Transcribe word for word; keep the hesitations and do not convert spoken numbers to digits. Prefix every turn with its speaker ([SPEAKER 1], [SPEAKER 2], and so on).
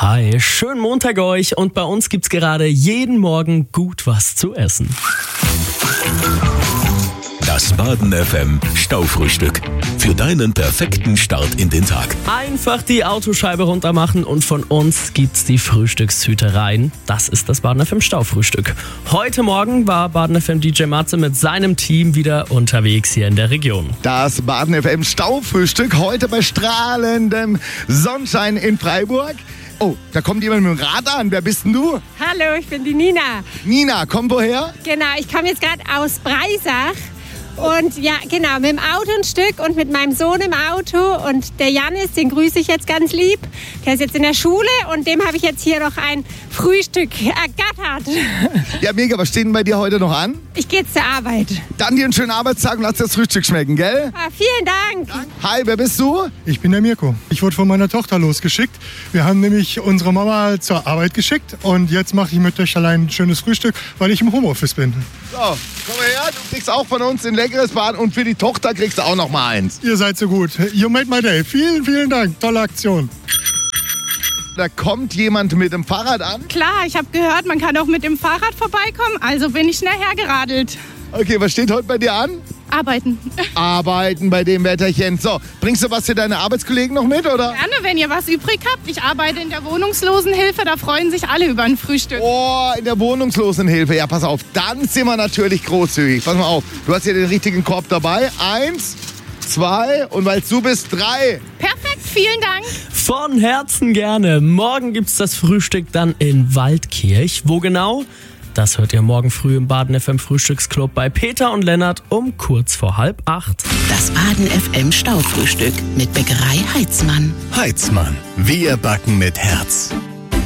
[SPEAKER 1] Hi, schönen Montag euch und bei uns gibt's gerade jeden Morgen gut was zu essen.
[SPEAKER 2] Das Baden F M Staufrühstück. Für deinen perfekten Start in den Tag.
[SPEAKER 1] Einfach die Autoscheibe runter machen und von uns gibt's die Frühstückshüte rein. Das ist das Baden F M Staufrühstück. Heute Morgen war Baden F M D J Matze mit seinem Team wieder unterwegs hier in der Region.
[SPEAKER 3] Das Baden F M Staufrühstück heute bei strahlendem Sonnenschein in Freiburg. Oh, da kommt jemand mit dem Rad an. Wer bist denn du?
[SPEAKER 4] Hallo, ich bin die Nina.
[SPEAKER 3] Nina, komm woher?
[SPEAKER 4] Genau, ich komme jetzt gerade aus Breisach. Und ja, genau, mit dem Auto ein Stück und mit meinem Sohn im Auto. Und der Janis, den grüße ich jetzt ganz lieb. Der ist jetzt in der Schule und dem habe ich jetzt hier noch ein Frühstück ergattert.
[SPEAKER 3] Ja, mega. Was steht denn bei dir heute noch an?
[SPEAKER 4] Ich gehe jetzt zur Arbeit.
[SPEAKER 3] Dann dir einen schönen Arbeitstag und lass dir das Frühstück schmecken, gell?
[SPEAKER 4] Ah, vielen Dank.
[SPEAKER 3] Hi, wer bist du?
[SPEAKER 5] Ich bin der Mirko. Ich wurde von meiner Tochter losgeschickt. Wir haben nämlich unsere Mama zur Arbeit geschickt und jetzt mache ich mit euch allein ein schönes Frühstück, weil ich im Homeoffice bin.
[SPEAKER 3] So, komm mal her, du kriegst auch von uns ein leckeres Bad und für die Tochter kriegst du auch noch mal eins.
[SPEAKER 5] Ihr seid so gut. You made my day. Vielen, vielen Dank. Tolle Aktion.
[SPEAKER 3] Da kommt jemand mit dem Fahrrad an.
[SPEAKER 6] Klar, ich habe gehört, man kann auch mit dem Fahrrad vorbeikommen, also bin ich schnell hergeradelt.
[SPEAKER 3] Okay, was steht heute bei dir an?
[SPEAKER 6] Arbeiten.
[SPEAKER 3] Arbeiten bei dem Wetterchen. So, bringst du was für deine Arbeitskollegen noch mit, oder?
[SPEAKER 6] Gerne, wenn ihr was übrig habt. Ich arbeite in der Wohnungslosenhilfe, da freuen sich alle über ein Frühstück.
[SPEAKER 3] Oh, in der Wohnungslosenhilfe. Ja, pass auf, dann sind wir natürlich großzügig. Pass mal auf, du hast hier den richtigen Korb dabei. Eins, zwei und weil du bist, drei.
[SPEAKER 6] Perfekt, vielen Dank.
[SPEAKER 1] Von Herzen gerne. Morgen gibt's das Frühstück dann in Waldkirch. Wo genau? Das hört ihr morgen früh im Baden F M Frühstücksclub bei Peter und Lennart um kurz vor halb acht.
[SPEAKER 7] Das Baden F M Staufrühstück mit Bäckerei Heitzmann.
[SPEAKER 2] Heitzmann. Wir backen mit Herz.